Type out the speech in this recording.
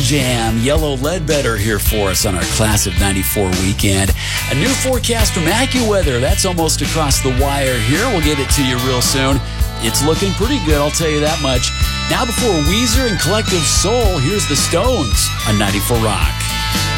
Jam, Yellow Ledbetter here for us on our Class of 94 weekend. A new forecast from AccuWeather. That's almost across the wire here. We'll get it to you real soon. It's looking pretty good, I'll tell you that much. Now before Weezer and Collective Soul, here's the Stones on 94 Rock.